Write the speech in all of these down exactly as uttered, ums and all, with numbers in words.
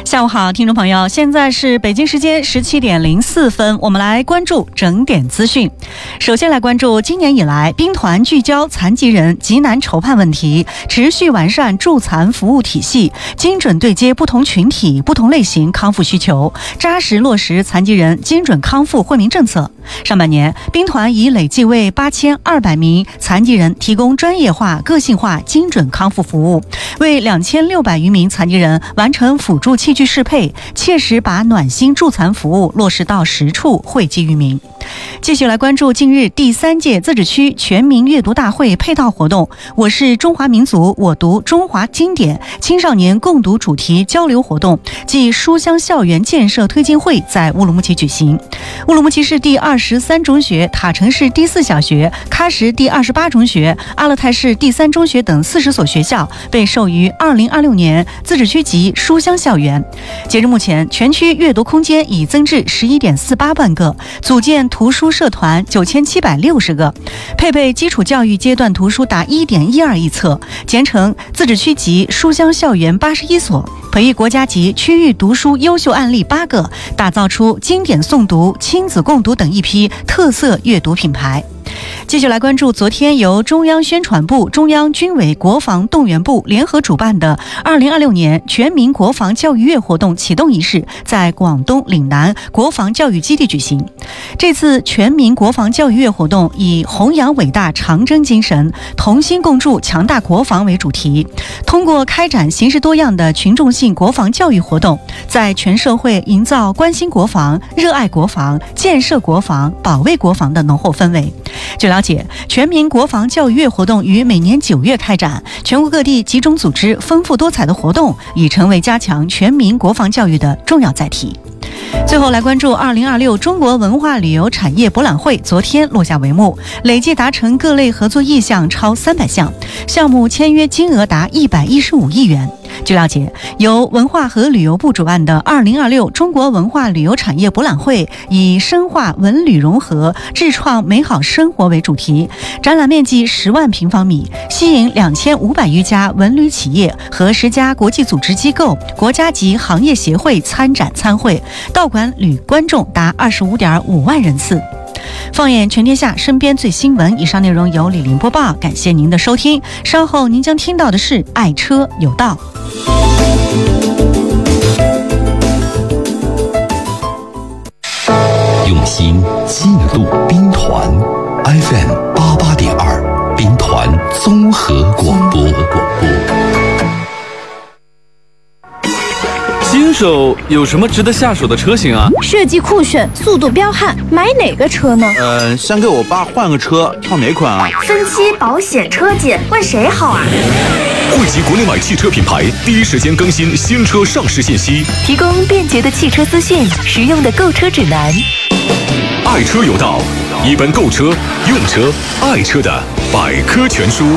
下午好，听众朋友，现在是北京时间十七点零四分，我们来关注整点资讯。首先来关注今年以来，兵团聚焦残疾人急难筹判问题，持续完善助残服务体系，精准对接不同群体、不同类型康复需求，扎实落实残疾人精准康复惠民政策。上半年，兵团已累计为八千二百名残疾人提供专业化、个性化、精准康复服务，为两千六百余名残疾人完成辅助器具适配，切实把暖心助残服务落实到实处，惠及于民。继续来关注近日第三届自治区全民阅读大会配套活动“我是中华民族，我读中华经典”青少年共读主题交流活动暨书香校园建设推进会在乌鲁木齐举行。乌鲁木齐市第二十三中学、塔城市第四小学、喀什第二十八中学、阿勒泰市第三中学等四十所学校被授予二零二六年自治区级书香校园。截至目前，全区阅读空间已增至十一点四八万个，组建图书社团九千七百六十个，配备基础教育阶段图书达一点一二亿册，建成自治区级书香校园八十一所，培育国家级区域读书优秀案例八个，打造出经典诵读、亲子共读等一批特色阅读品牌。继续来关注昨天由中央宣传部、中央军委国防动员部联合主办的二零二六年全民国防教育月活动启动仪式在广东岭南国防教育基地举行。这次全民国防教育月活动以弘扬伟大长征精神、同心共筑强大国防为主题，通过开展形式多样的群众性国防教育活动，在全社会营造关心国防、热爱国防、建设国防、保卫国防的浓厚氛围。据了解，全民国防教育月活动于每年九月开展，全国各地集中组织丰富多彩的活动，已成为加强全民国防教育的重要载体。最后来关注二零二六中国文化旅游产业博览会昨天落下帷幕，累计达成各类合作意向超三百项，项目签约金额达一百一十五亿元。据了解，由文化和旅游部主办的二零二六中国文化旅游产业博览会以深化文旅融合、智创美好生活为主题，展览面积十万平方米，吸引两千五百余家文旅企业和十家国际组织机构、国家级行业协会参展参会，到馆旅观众达二十五点五万人次。放眼全天下，身边最新闻。以上内容由李林播报，感谢您的收听。稍后您将听到的是爱车有道。 用心记录兵团 F M 八八点二，兵团综合广播。 新手有什么值得下手的车型啊？ 设计酷炫，速度彪悍，买哪个车呢？ 呃，想给我爸换个车，挑哪款啊？ 分期、保险、车检，问谁好啊？ 汇集国内外汽车品牌，第一时间更新新车上市信息， 提供便捷的汽车资讯，实用的购车指南。 爱车有道，一本购车、用车、爱车的百科全书。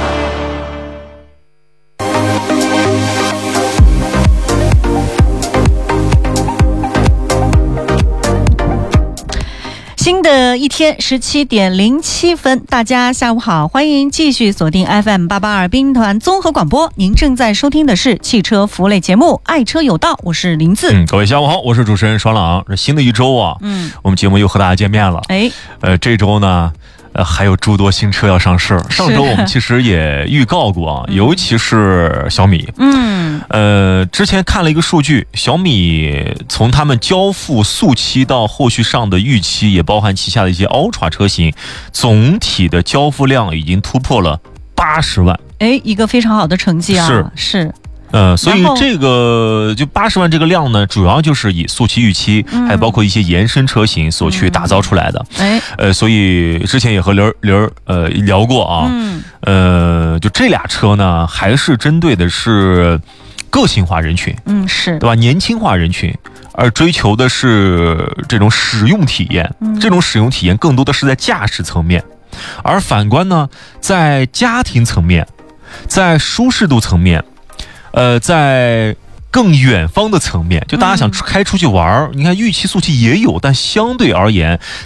新的一天十七点零七分，大家下午好，欢迎继续锁定 F M 八八二兵团综合广播。您正在收听的是汽车服务类节目《爱车有道》，我是林子。 嗯，各位下午好，我是主持人爽朗。这新的一周啊，嗯，我们节目又和大家见面了。哎，呃，这周呢。呃，还有诸多新车要上市。上周我们其实也预告过啊，尤其是小米。嗯，呃，之前看了一个数据，小米从他们交付速七到后续上的预期，也包含旗下的一些 Ultra 车型，总体的交付量已经突破了八十万。 哎，一个非常好的成绩啊！是是。 呃，所以这个就八十万这个量呢，主要就是以速七预期，嗯、还包括一些延伸车型所去打造出来的。哎、嗯，呃，所以之前也和刘刘呃聊过啊，嗯，呃，就这俩车呢，还是针对的是个性化人群，嗯，是对吧？年轻化人群，而追求的是这种使用体验，嗯、这种使用体验更多的是在驾驶层面，而反观呢，在家庭层面，在舒适度层面。呃，在更远方的层面，就大家想开出去玩、嗯、你看预期速七也有，但相对而言，